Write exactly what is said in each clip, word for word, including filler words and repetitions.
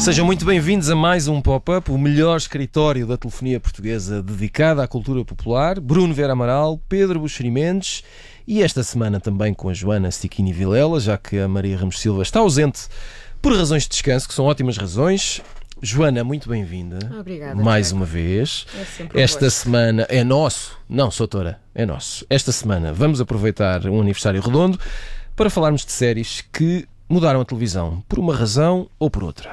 Sejam muito bem-vindos a mais um Pop-Up, o melhor escritório da telefonia portuguesa dedicado à cultura popular. Bruno Vera Amaral, Pedro Buxeri Mendes e esta semana também com a Joana Stichini Vilela, já que a Maria Ramos Silva está ausente por razões de descanso, que são ótimas razões. Joana, muito bem-vinda. Obrigada. Mais Tiago. uma vez. É sempre um Esta gosto. semana é nosso. Não, Soutora, é nosso. Esta semana vamos aproveitar um aniversário redondo para falarmos de séries que mudaram a televisão, por uma razão ou por outra.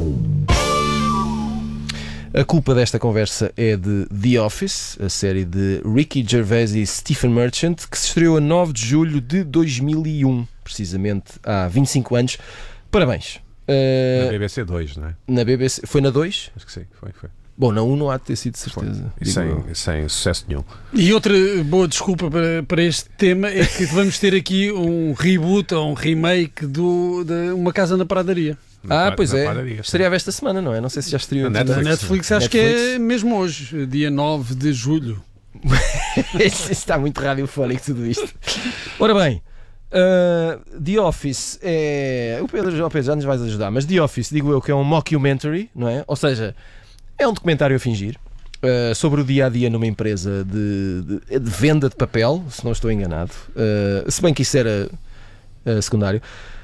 A culpa desta conversa é de The Office, a série de Ricky Gervais e Stephen Merchant, que se estreou a nove de julho de dois mil e um, precisamente há vinte e cinco anos. Parabéns. Uh, Na B B C dois, não é? Na B B C. Foi na dois? Acho que sim, foi. foi. Bom, na um não há de ter sido de certeza. E digo sem, eu. sem sucesso nenhum. E outra boa desculpa para, para este tema é que vamos ter aqui um reboot ou um remake de do, Uma Casa na Pradaria. Ah, Na- pois na é. padaria, sim. Estreava esta semana, não é? Não sei se já estreou. Na tudo. Da Netflix. Netflix, acho Netflix. que é mesmo hoje, dia nove de julho. Isto está muito radiofónico tudo isto. Ora bem, uh, The Office é... O Pedro, já- o Pedro já nos vais ajudar, mas The Office, digo eu, que é um mockumentary, não é? Ou seja, é um documentário a fingir uh, sobre o dia-a-dia numa empresa de, de- de venda de papel, se não estou enganado. Uh, se bem que isso era uh, secundário.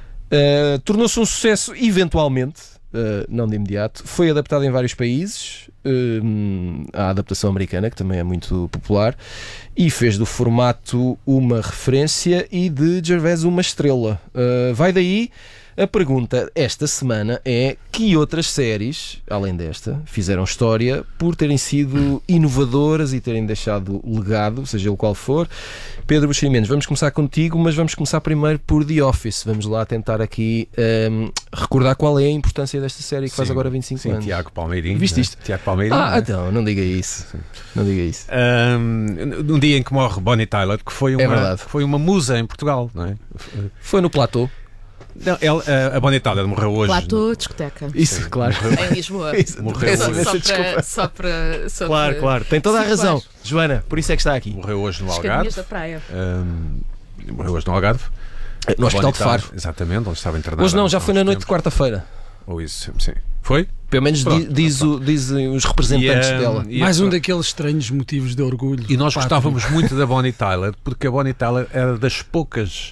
Uh, tornou-se um sucesso eventualmente, uh, não de imediato. Foi adaptado em vários países, uh, a adaptação americana, que também é muito popular, e fez do formato uma referência e de Gervais uma estrela. Uh, vai daí. A pergunta esta semana é: que outras séries, além desta, fizeram história por terem sido inovadoras e terem deixado legado, seja o qual for? Pedro Buxeri Mendes, vamos começar contigo, mas vamos começar primeiro por The Office. Vamos lá tentar aqui um, recordar qual é a importância desta série que faz Sim, agora vinte e cinco sim, anos. Tiago Palmeirinho. Viste né? isto? Tiago Palmeirinho. Ah, né? então, não diga isso. Não diga isso. Um, num dia em que morre Bonnie Tyler, que foi uma, É verdade. foi uma musa em Portugal, não é? Foi no platô. Não, ela, a, a Bonnie Tyler morreu hoje. Platô, discoteca. Isso, claro. Em Lisboa. Isso, Morreu peço hoje. imensa Só desculpa. para, só para, só Claro, para- claro. Tem toda a Sim, razão. claro. Joana, por isso é que está aqui. Morreu hoje no As Algarve. caminhas da praia. Um, morreu hoje no Algarve. No A Hospital Bonnie de Faro. Tyler, exatamente, onde estava internada. Hoje não, já há foi uns na noite de tempos. quarta-feira. Ou isso, sim. Foi? Pelo menos Pronto, di- diz, o- dizem os representantes E, um, dela. e Mais a- um daqueles estranhos motivos de orgulho. E nós Pátrio. gostávamos muito da Bonnie Tyler, porque a Bonnie Tyler era das poucas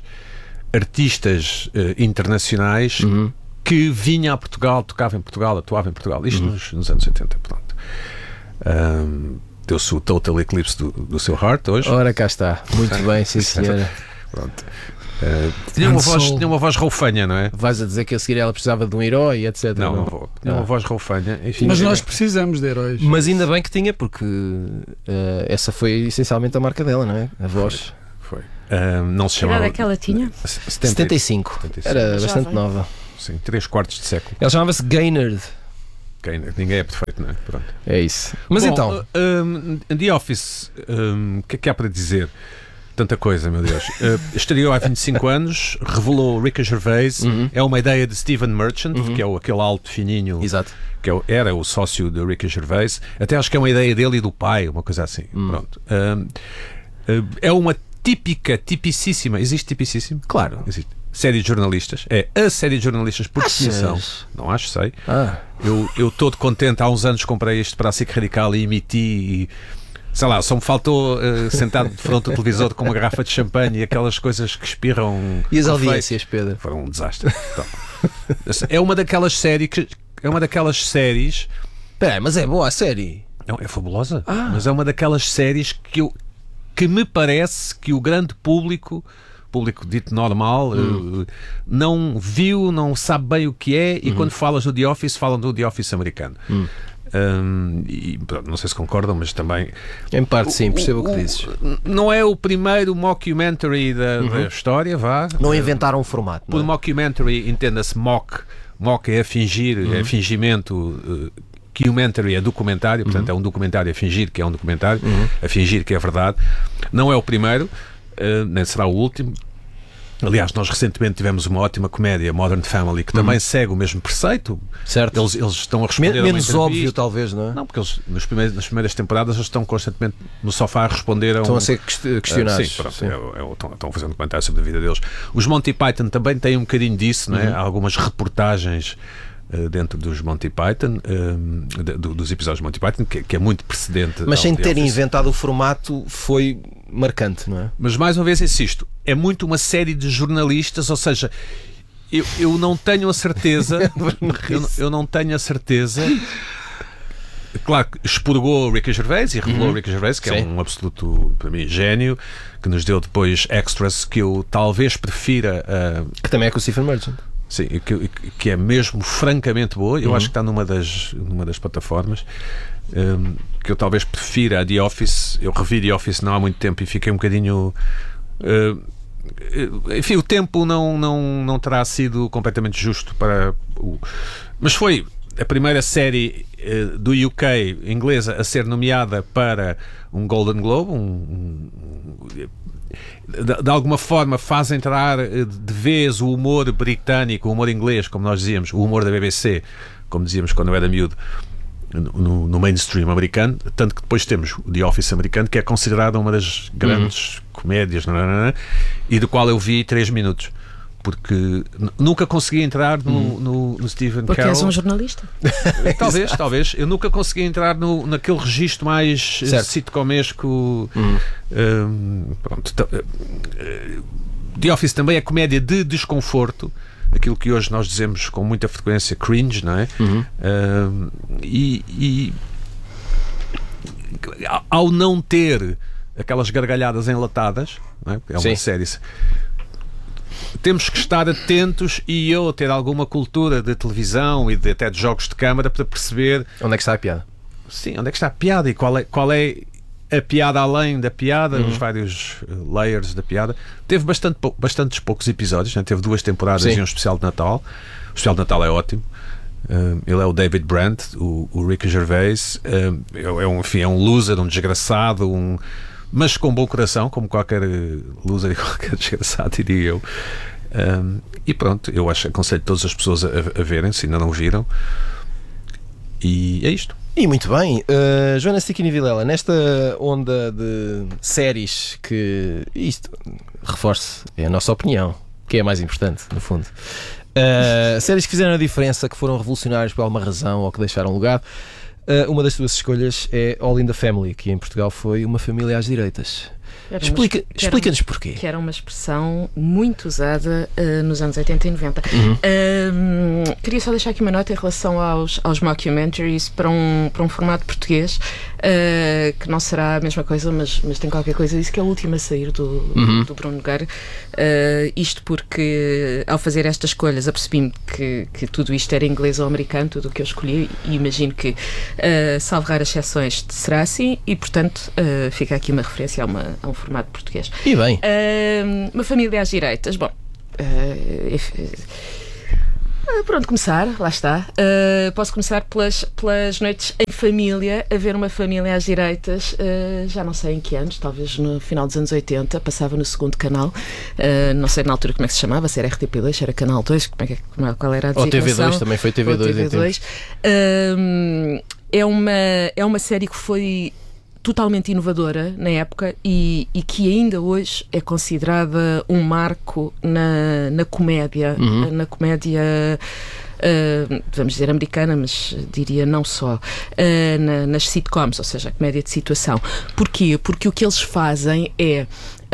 artistas eh, internacionais Uhum. que vinha a Portugal, tocava em Portugal, atuava em Portugal. Isto nos, nos anos oitenta, pronto. Ahm, Deu-se o Total Eclipse do, do seu Heart hoje. Ora, cá está. Muito bem, sim senhora. Pronto. Ah, tinha, uma Han voz, Solo. tinha uma voz roufanha, não é? Vais a dizer que a seguir ela precisava de um herói, etcétera. Não, não vou. Tinha Ah. uma voz roufanha. Enfim, Mas nós precisamos de heróis. Mas ainda bem que tinha, porque eh, essa foi essencialmente a marca dela, não é? A voz. foi. Ah, não se Que idade chamava. é que ela tinha? setenta, setenta e cinco. setenta e cinco. Era Jovem. bastante nova. Sim, três quartos de século. Ela chamava-se Gaynard. Quem- Ninguém é perfeito, não é? Pronto. É isso. Mas Bom, então, um, The Office, um, o que é que há para dizer? Tanta coisa, meu Deus. Uh, estreou há vinte e cinco anos, revelou Ricky Gervais, Uhum. é uma ideia de Stephen Merchant, Uhum. que é o, aquele alto fininho, exato. que é o- era o sócio de Ricky Gervais. Até acho que é uma ideia dele e do pai, uma coisa assim. Hum. Pronto. Um, uh, é uma típica, tipicíssima, existe tipicíssimo? Claro. Existe. Série de jornalistas. É a série de jornalistas por Achas? definição. Não acho, sei. Ah, Eu, eu todo contente, há uns anos comprei este para a SIC Radical e emiti e, sei lá, só me faltou eh, sentado de frente ao televisor com uma garrafa de champanhe e aquelas coisas que espirram. e as confeito. audiências, Pedro? Foram um desastre. Então, é uma daquelas séries que é uma daquelas séries Espera aí, mas é boa a série. não, é fabulosa, Ah. mas é uma daquelas séries que eu que me parece que o grande público público dito normal Hum. eh, não viu, não sabe bem o que é e quando falas do The Office falam do The Office americano. Hum. Um, e pronto, não sei se concordam, mas também Em parte, sim, percebo o que o- dizes. não é o primeiro mockumentary da, da história, vá. Não inventaram um formato. Por Não é? mockumentary entenda-se mock, mock é a fingir, é fingimento. eh, Documentary é documentário, portanto é um documentário a fingir que é um documentário, a fingir que é verdade. Não é o primeiro, eh, nem será o último. Aliás, nós recentemente tivemos uma ótima comédia, Modern Family, que também segue o mesmo preceito. Certo. Eles, eles estão a responder Men- a uma menos entrevista. óbvio, talvez, não é? Não, porque eles nos primeiros, nas primeiras temporadas eles estão constantemente no sofá a responder a um... Estão a ser quest- questionados. Ah, sim, pronto, Sim. é o- é o- estão, estão a fazer um comentário sobre a vida deles. Os Monty Python também têm um bocadinho disso, não é? Uhum. Há algumas reportagens uh, dentro dos Monty Python, um, de, do, dos episódios de Monty Python, que, que é muito precedente. Mas sem The ter Office. inventado o formato foi marcante, não é? Mas mais uma vez insisto, é muito uma série de jornalistas, ou seja, eu, eu não tenho a certeza, eu, eu não tenho a certeza. Claro que expurgou o Ricky Gervais e revelou o Uhum. Ricky Gervais, que Sim. é um absoluto, para mim, gênio, que nos deu depois extras que eu talvez prefira, uh, Que também é com o Stephen Merchant. sim, que, que é mesmo francamente boa. Eu Uhum. acho que está numa das, numa das plataformas, um, que eu talvez prefira a The Office. Eu revi The Office não há muito tempo e fiquei um bocadinho. Uh, enfim, o tempo não, não, não terá sido completamente justo para o. Mas foi a primeira série uh, do U K inglesa a ser nomeada para um Golden Globe, um, um, de, de alguma forma faz entrar uh, de vez o humor britânico, o humor inglês, como nós dizíamos, o humor da B B C, como dizíamos quando eu era miúdo, no, no mainstream americano, tanto que depois temos o The Office americano, que é considerado uma das grandes uhum. comédias, não, não, não, e do qual eu vi três minutos. Porque n- nunca consegui entrar no, Uhum. no, no Stephen Porque Carroll. és um jornalista. Talvez, talvez. Eu nunca consegui entrar no, naquele registro mais eh, Certo. sitcomesco. Uhum. Um, pronto. T- uh, The Office também é comédia de desconforto, aquilo que hoje nós dizemos com muita frequência cringe, não é? Uhum. Um, e, e ao não ter aquelas gargalhadas enlatadas, não é? É uma Sim. série. Temos que estar atentos, e eu ter alguma cultura de televisão e de, até de jogos de câmara, para perceber, Onde é que está a piada? sim, onde é que está a piada e qual é, qual é a piada além da piada, Uhum. os vários uh, layers da piada. Teve bastante, pou- bastantes poucos episódios, né? Teve duas temporadas Sim. e um especial de Natal. O especial de Natal é ótimo. Uh, ele é o David Brandt, o, o Ricky Gervais. Uh, é, é um, enfim, é um loser, um desgraçado, um, mas com bom coração, como qualquer loser e qualquer desgraçado, diria eu. Um, e pronto, eu acho, aconselho todas as pessoas a, a verem, se ainda não viram. E é isto. E muito bem, uh, Joana Stickini Vilela, nesta onda de séries que isto, reforço, é a nossa opinião, que é a mais importante, no fundo. Uh, séries que fizeram a diferença, que foram revolucionárias por alguma razão ou que deixaram lugar. Uh, uma das tuas escolhas é All in the Family, que em Portugal foi uma família às direitas. Era uma- Explica, que era- explica-nos porquê. Que era uma expressão muito usada uh, nos anos oitenta e noventa. Uhum. Um, queria só deixar aqui uma nota em relação aos, aos mockumentaries para um, para um formato português, uh, que não será a mesma coisa, mas, mas tem qualquer coisa disso, que é o último a sair do, Uhum. do Bruno Nogueira. Uh, isto porque, ao fazer estas escolhas, apercebi-me que, que tudo isto era inglês ou americano, tudo o que eu escolhi, e imagino que, uh, salvo raras exceções, será assim, e portanto uh, fica aqui uma referência a, uma, a um formato português. E bem, Uh, uma família às direitas. Bom, uh, if- uh, por onde começar? Lá está. Uh, posso começar pelas, pelas noites em família, a ver uma família às direitas, uh, já não sei em que anos, talvez no final dos anos oitenta, passava no segundo canal. Uh, não sei na altura como é que se chamava, se era R T P dois, se era Canal dois, como é que, como é- qual era a ou designação. T V dois, também foi T V Ou dois. em T V dois. Um, é, uma, é uma série que foi totalmente inovadora na época e, e que ainda hoje é considerada um marco na, na comédia, Uhum. na comédia, uh, vamos dizer americana, mas diria não só, uh, na- nas sitcoms, ou seja, a comédia de situação. Porquê? Porque o que eles fazem é,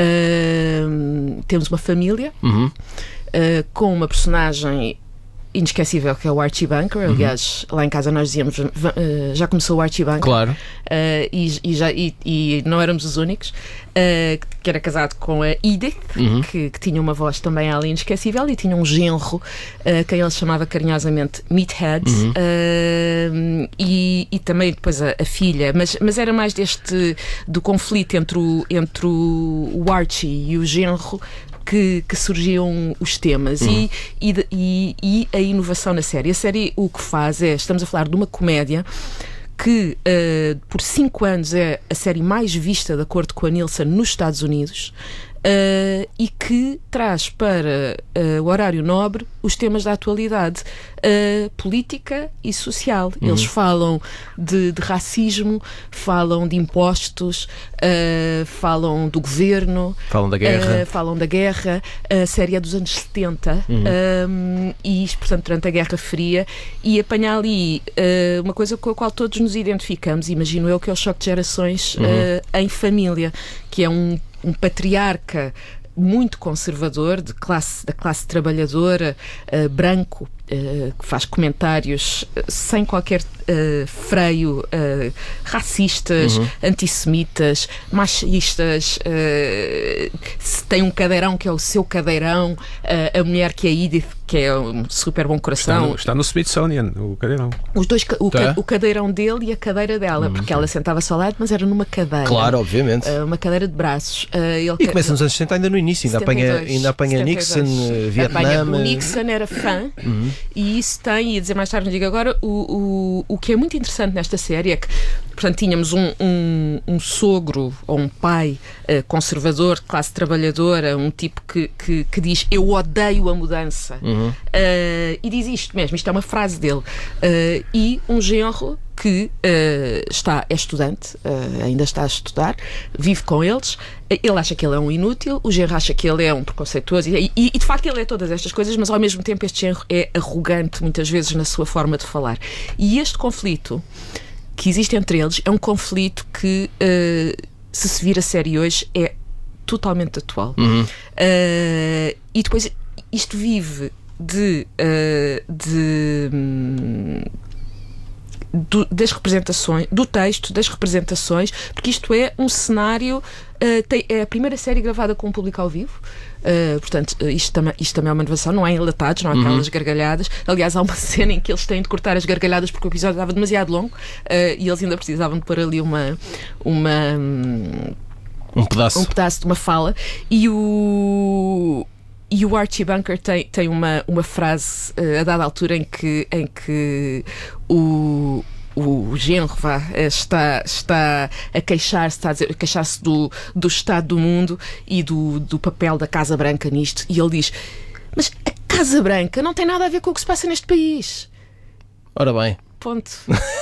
uh, temos uma família Uhum. uh, com uma personagem inesquecível, que é o Archie Bunker. Aliás, lá em casa nós dizíamos, "Va- uh, já começou o Archie Bunker." Claro. Uh, e, e já, e, e não éramos os únicos, uh, que era casado com a Edith, Uhum. que, que tinha uma voz também ali inesquecível, e tinha um genro, uh, que ele chamava carinhosamente Meathead, Uhum. uh, e, e também depois a, a filha, mas, mas era mais deste, do conflito entre o, entre o, o Archie e o genro, Que, que surgiam os temas. Uhum. e, e, de- e, e a inovação na série. A série o que faz é, estamos a falar de uma comédia que uh, por cinco anos é a série mais vista de acordo com a Nielsen nos Estados Unidos, uh, e que traz para uh, o horário nobre os temas da atualidade uh, política e social. Uhum. Eles falam de, de racismo, falam de impostos, uh, falam do governo, falam da guerra, uh, falam da guerra. A série é dos anos setenta, uhum. um, e isto, portanto, durante a Guerra Fria, e apanha ali uh, uma coisa com a qual todos nos identificamos, imagino eu, que é o choque de gerações uhum. uh, em família, que é um, um patriarca muito conservador, de classe, da classe trabalhadora, uh, branco, uh, que faz comentários uh, sem qualquer uh, freio, uh, racistas, uhum. antissemitas, machistas, uh, se tem um cadeirão que é o seu cadeirão, uh, a mulher que é Edith, que é um super bom coração. Está no, está no Smithsonian, o cadeirão. Os dois, o, tá. ca, o cadeirão dele e a cadeira dela, uhum. porque ela sentava-se ao lado, mas era numa cadeira. Claro, obviamente. Uh, uma cadeira de braços. Uh, ele e começa nos anos sessenta, ainda no início, ainda apanha, ainda apanha Nixon, Vietnã. Apanha, o Nixon era fã, uhum. e isso tem, ia dizer mais tarde, não digo agora, o, o, o que é muito interessante nesta série é que, portanto, tínhamos um, um, um sogro ou um pai uh, conservador, de classe trabalhadora, um tipo que, que, que diz eu odeio a mudança, uhum. uh, e diz isto mesmo, isto é uma frase dele, uh, e um genro que uh, está, é estudante, uh, ainda está a estudar, vive com eles, ele acha que ele é um inútil, o genro acha que ele é um preconceituoso, e, e, e de facto ele é todas estas coisas, mas ao mesmo tempo este genro é arrogante muitas vezes na sua forma de falar. E este conflito que existe entre eles é um conflito que, uh, se se vir a série hoje, é totalmente atual. Uhum. Uh, e depois isto vive de... Uh, de hum, Do, das representações, do texto, das representações, porque isto é um cenário, uh, tem, é a primeira série gravada com um público ao vivo, uh, portanto, uh, isto, tam isto também é uma inovação, não há enlatados, não há aquelas uhum. gargalhadas. Aliás, há uma cena em que eles têm de cortar as gargalhadas porque o episódio estava demasiado longo, uh, e eles ainda precisavam de pôr ali uma uma um, um pedaço um pedaço de uma fala, e o E o Archie Bunker tem, tem uma, uma frase uh, a dada altura em que, em que o, o genro vá, está, está a queixar-se, está a dizer, a queixar-se do, do estado do mundo e do, do papel da Casa Branca nisto. E ele diz: mas a Casa Branca não tem nada a ver com o que se passa neste país. Ora bem. Ponto.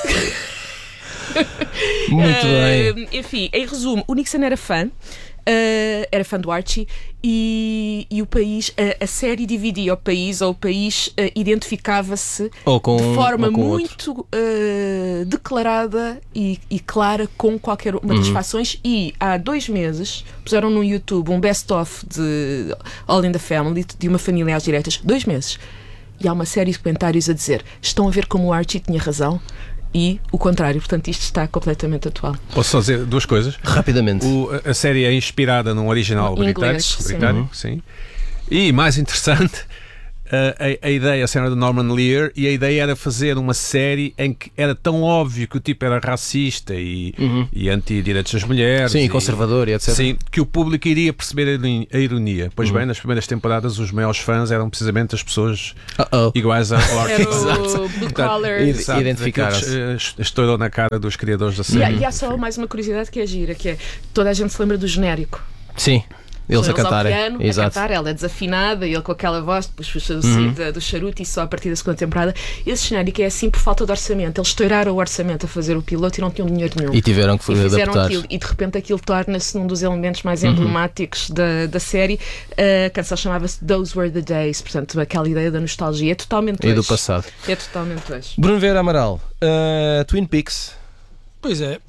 Muito uh, bem. Enfim, em resumo, o Nixon era fã. Uh, era fã do Archie, e, e o país, a, a série dividia o país, ou o país uh, identificava-se de forma muito uh, declarada e, e clara com qualquer uma das uhum. fações. E há dois meses puseram no YouTube um best-of de All in the Family, de uma família às direitas. Dois meses. E há uma série de comentários a dizer: estão a ver como o Archie tinha razão? E o contrário, portanto isto está completamente atual. Posso só dizer duas coisas? Rapidamente. O, a série é inspirada num original britânico, inglês, britânico sim. sim. E mais interessante, a, a, a ideia, a cena do Norman Lear, e a ideia era fazer uma série em que era tão óbvio que o tipo era racista e, uhum. e anti-direitos das mulheres. Sim, e, conservador e etcétera. Sim, que o público iria perceber a ironia. Pois uhum. bem, nas primeiras temporadas os maiores fãs eram precisamente as pessoas Uh-oh. iguais a Archie. Era o Blue Collar. Identificaram-se. Estourou na cara dos criadores da série. E há, e há só mais uma curiosidade que é gira, que é: toda a gente se lembra do genérico. Sim. Eles a cantarem. Piano, a cantar, ela é desafinada e ele com aquela voz, depois puxa do, uhum. do charuto, e só a partir da segunda temporada. Esse genérico é assim por falta de orçamento. Eles estouraram o orçamento a fazer o piloto e não tinham dinheiro nenhum. E tiveram que fazer adaptar. Aquilo, e de repente aquilo torna-se um dos elementos mais emblemáticos uhum. da, da série. A canção chamava-se Those Were the Days, portanto, aquela ideia da nostalgia é totalmente E hoje. do passado. É totalmente hoje. Bruno Vieira Amaral, uh, Twin Peaks. Pois é.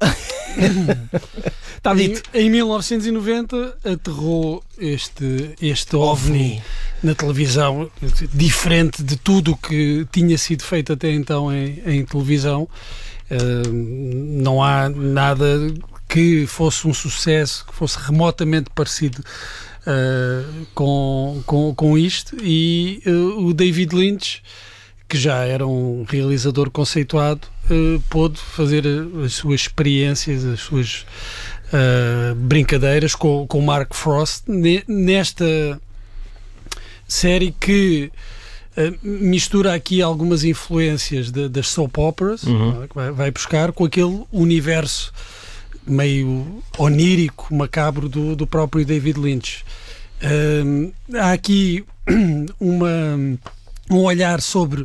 Está dito. Em, em mil novecentos e noventa aterrou este, este OVNI na televisão, diferente de tudo o que tinha sido feito até então em, em televisão. Uh, não há nada que fosse um sucesso, que fosse remotamente parecido uh, com, com, com isto, e uh, o David Lynch, que já era um realizador conceituado, uh, pôde fazer as suas experiências, as suas uh, brincadeiras com, com Mark Frost ne, nesta série que uh, mistura aqui algumas influências de, das soap operas, uhum. que vai, vai buscar com aquele universo meio onírico, macabro do, do próprio David Lynch. Uh, há aqui uma, um olhar sobre uh,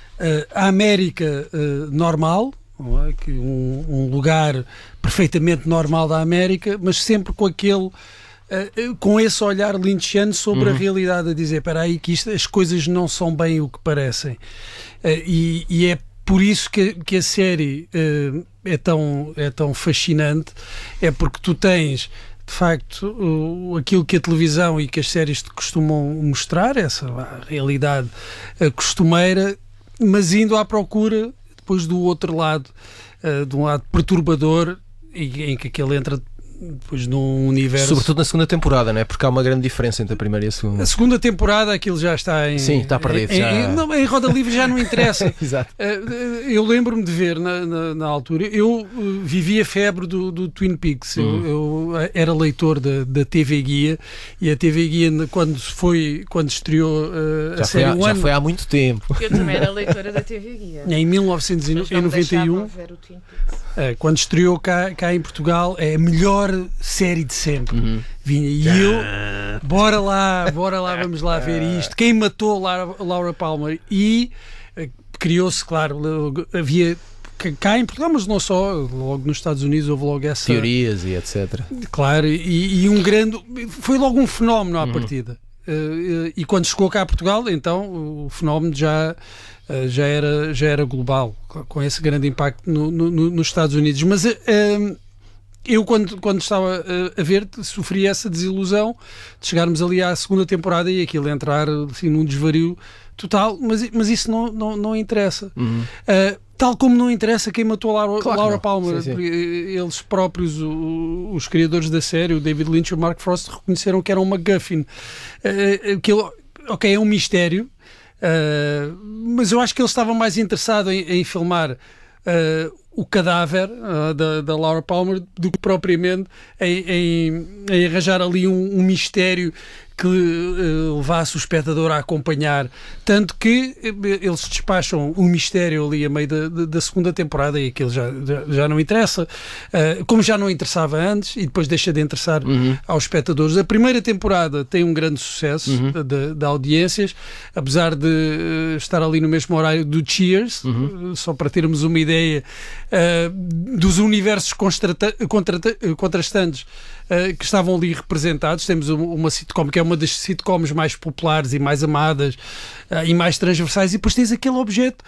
a América uh, normal, não é? Que um, um lugar perfeitamente normal da América, mas sempre com aquele Uh, com esse olhar lynchiano sobre uhum. a realidade, a dizer, espera aí que isto, as coisas não são bem o que parecem, uh, e, e é por isso que, que a série uh, é, tão, é tão fascinante, é porque tu tens de facto uh, aquilo que a televisão e que as séries te costumam mostrar, essa uh, realidade uh, costumeira, mas indo à procura depois do outro lado, uh, de um lado perturbador, em, em que aquele entra depois num universo... Sobretudo na segunda temporada, não é? Porque há uma grande diferença entre a primeira e a segunda. A segunda temporada aquilo já está em... Sim, está perdido. Em, já... em, não, em roda livre já não interessa. Exato. Eu lembro-me de ver na, na, na altura, eu vivi a febre do, do Twin Peaks, uhum. eu, eu era leitor da, da T V Guia, e a T V Guia quando, foi, quando estreou uh, já a série foi há, um já ano... foi há muito tempo. Eu também era leitora da T V Guia. Em mil novecentos e noventa e um, ver o Twin Peaks. Quando estreou cá, cá em Portugal, é a melhor série de sempre. Uhum. Vinha e eu, bora lá, bora lá, vamos lá ver isto. Quem matou Laura, Laura Palmer? E uh, criou-se, claro, havia cá em Portugal, mas não só, logo nos Estados Unidos houve logo essa... teorias e etcétera. Claro, e, e um grande... Foi logo um fenómeno à uhum. partida. Uh, e quando chegou cá a Portugal, então o fenómeno já... Uh, já, era, já era global, com esse grande impacto no, no, nos Estados Unidos. Mas uh, eu, quando, quando estava uh, a ver, sofri essa desilusão de chegarmos ali à segunda temporada e aquilo entrar assim, num desvario total, mas, mas isso não, não, não interessa. Uhum. Uh, tal como não interessa quem matou a Laura, claro Laura Palmer. Sim, sim. Eles próprios, o, os criadores da série, o David Lynch e o Mark Frost, reconheceram que era um MacGuffin. Uh, aquilo, ok, é um mistério. Uh, mas eu acho que ele estava mais interessado em, em filmar uh, o cadáver uh, da, da Laura Palmer do que propriamente em, em, em arranjar ali um, um mistério que uh, levasse o espectador a acompanhar, tanto que eles despacham o mistério ali a meio da, da, da segunda temporada e aquilo já, já, já não interessa, uh, como já não interessava antes, e depois deixa de interessar uhum. aos espectadores. A primeira temporada tem um grande sucesso uhum. de, de audiências, apesar de uh, estar ali no mesmo horário do Cheers, uhum. uh, só para termos uma ideia uh, dos universos contrastantes uh, que estavam ali representados. Temos uma sitcom que é uma das sitcoms mais populares e mais amadas uh, e mais transversais, e depois tens aquele objeto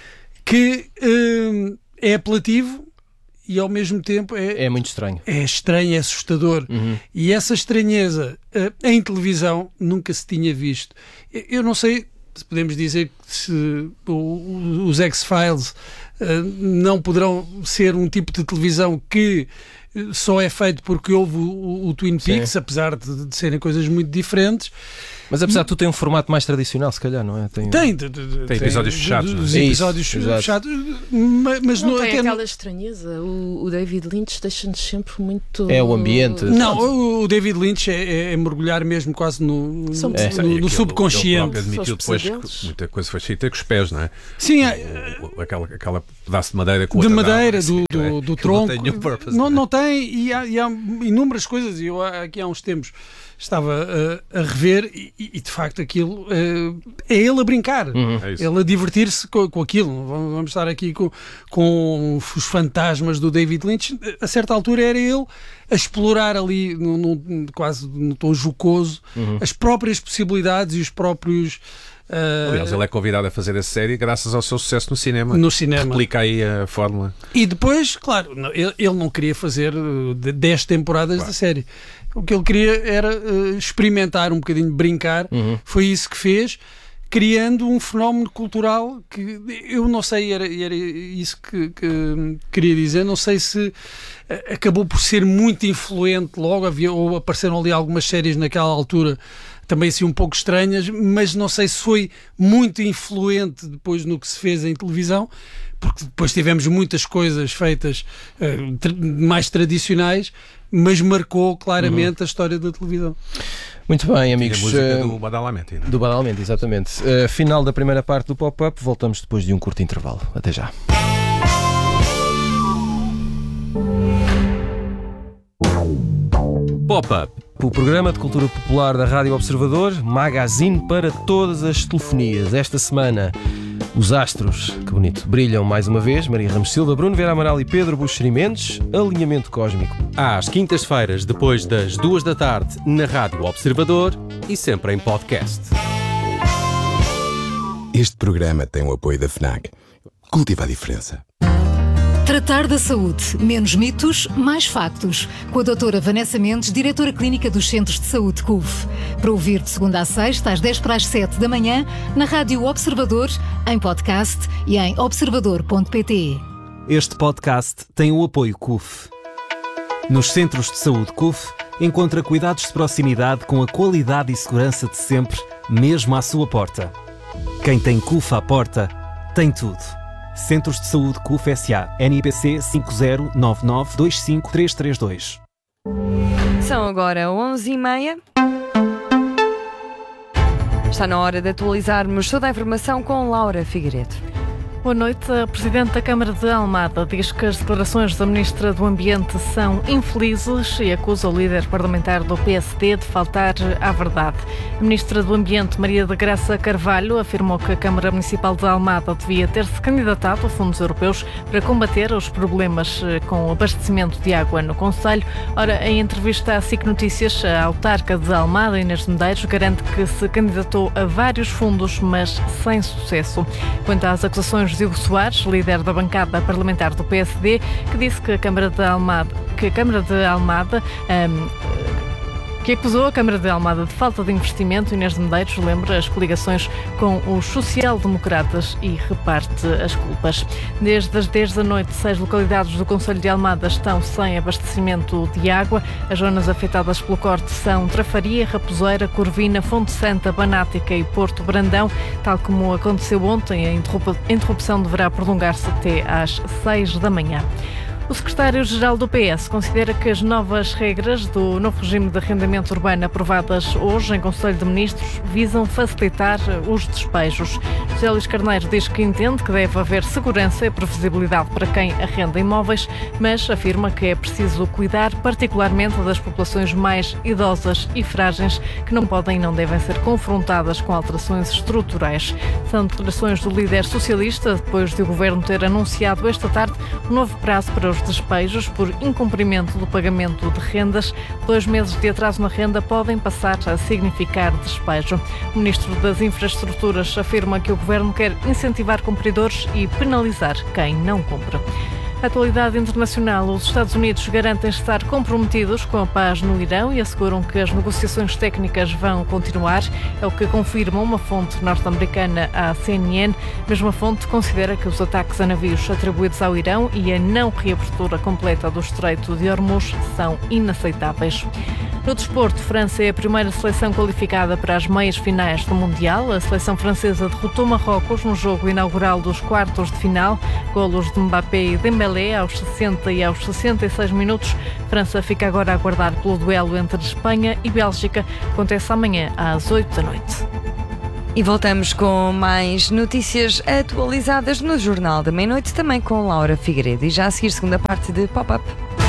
que uh, é apelativo e ao mesmo tempo é, é muito estranho. É estranho, é assustador. Uhum. E essa estranheza uh, em televisão nunca se tinha visto. Eu não sei se podemos dizer que se o, os X-Files uh, não poderão ser um tipo de televisão que só é feito porque houve o, o Twin Peaks, sim. apesar de, de serem coisas muito diferentes. Mas apesar de tu tem um formato mais tradicional, se calhar, não é? Tem, tem, de, de, tem episódios tem, fechados. Os episódios Isso, fechados. Mas, mas não no, tem até aquela no... estranheza. O, o David Lynch deixa-nos sempre muito... É o ambiente. Não, o, o David Lynch é, é, é mergulhar mesmo quase no, no, é. no, no, no subconsciente. Ele admitiu depois que muita coisa foi feita com os pés, não é? Sim. O, o, aquela, aquela pedaço de madeira com de outra madeira, dama, do, assim, do, é, do tronco. Não tem nenhum purpose. Não, não tem, e há, e há inúmeras coisas. Eu aqui há uns tempos estava uh, a rever e, e de facto aquilo uh, é ele a brincar, uhum. é ele a divertir-se com, com aquilo. Vamos estar aqui com, com os fantasmas do David Lynch. A certa altura era ele a explorar ali no, no, quase no tom jocoso uhum. as próprias possibilidades e os próprios Uh, Aliás, ele é convidado a fazer a série graças ao seu sucesso no cinema. No cinema. Replica aí a fórmula. E depois, claro, ele, ele não queria fazer dez temporadas claro. da série. O que ele queria era uh, experimentar um bocadinho, brincar. Uhum. Foi isso que fez, criando um fenómeno cultural que eu não sei, era, era isso que, que queria dizer, não sei se uh, acabou por ser muito influente logo, havia, ou apareceram ali algumas séries naquela altura também assim um pouco estranhas, mas não sei se foi muito influente depois no que se fez em televisão, porque depois tivemos muitas coisas feitas uh, tra- mais tradicionais, mas marcou claramente uhum. a história da televisão. Muito bem, amigos. E a música uh, do Badalamenti. Né? Do Badalamenti, exatamente. Uh, final da primeira parte do Pop-Up, voltamos depois de um curto intervalo. Até já. Pop-Up, O programa de cultura popular da Rádio Observador, magazine para todas as telefonias. Esta semana, os astros, que bonito, brilham mais uma vez. Maria Ramos Silva, Bruno Vieira Amaral e Pedro Buxeri Mendes. Alinhamento cósmico. às quintas-feiras, depois das duas da tarde, na Rádio Observador e sempre em podcast. Este programa tem o apoio da FNAC. Cultiva a diferença. Tratar da saúde. Menos mitos, mais factos. Com a doutora Vanessa Mendes, diretora clínica dos Centros de Saúde C U F. Para ouvir de segunda a sexta, às dez para as sete da manhã, na Rádio Observador, em podcast e em observador ponto pt. Este podcast tem o apoio C U F. Nos Centros de Saúde C U F, encontra cuidados de proximidade com a qualidade e segurança de sempre, mesmo à sua porta. Quem tem C U F à porta, tem tudo. Centros de Saúde C U F S A. N I P C cinco zero nove nove dois cinco três três dois. São agora onze e meia. Está na hora de atualizarmos toda a informação com Laura Figueiredo. Boa noite. A Presidente da Câmara de Almada diz que as declarações da Ministra do Ambiente são infelizes e acusa o líder parlamentar do P S D de faltar à verdade. A Ministra do Ambiente, Maria da Graça Carvalho, afirmou que a Câmara Municipal de Almada devia ter-se candidatado a fundos europeus para combater os problemas com o abastecimento de água no concelho. Ora, em entrevista à S I C Notícias, a autarca de Almada, Inês Medeiros, garante que se candidatou a vários fundos, mas sem sucesso. Quanto às acusações de Hugo Soares, líder da bancada parlamentar do P S D, que disse que a Câmara de Almada, que a Câmara de Almada um, que acusou a Câmara de Almada de falta de investimento, Inês de Medeiros lembra as coligações com os social-democratas e reparte as culpas. Desde as dez da noite, seis localidades do concelho de Almada estão sem abastecimento de água. As zonas afetadas pelo corte são Trafaria, Raposeira, Corvina, Fonte Santa, Banática e Porto Brandão. Tal como aconteceu ontem, a interrupção deverá prolongar-se até às seis da manhã. O secretário-geral do P S considera que as novas regras do novo regime de arrendamento urbano aprovadas hoje em Conselho de Ministros visam facilitar os despejos. José Luís Carneiro diz que entende que deve haver segurança e previsibilidade para quem arrenda imóveis, mas afirma que é preciso cuidar particularmente das populações mais idosas e frágeis que não podem e não devem ser confrontadas com alterações estruturais. São declarações do líder socialista depois de o governo ter anunciado esta tarde um novo prazo para os despejos por incumprimento do pagamento de rendas. Dois meses de atraso na renda podem passar a significar despejo. O Ministro das Infraestruturas afirma que o Governo quer incentivar cumpridores e penalizar quem não cumpre. A atualidade internacional. Os Estados Unidos garantem estar comprometidos com a paz no Irão e asseguram que as negociações técnicas vão continuar. É o que confirma uma fonte norte-americana à C N N. A mesma fonte considera que os ataques a navios atribuídos ao Irão e a não reabertura completa do Estreito de Hormuz são inaceitáveis. No desporto, França é a primeira seleção qualificada para as meias finais do Mundial. A seleção francesa derrotou Marrocos no jogo inaugural dos quartos de final. Golos de Mbappé e Dembélé aos sessenta e aos sessenta e seis minutos. França fica agora a aguardar pelo duelo entre Espanha e Bélgica. Acontece amanhã às oito da noite. E voltamos com mais notícias atualizadas no Jornal da Meia-Noite, também com Laura Figueiredo. E já a seguir, segunda parte de Pop-Up.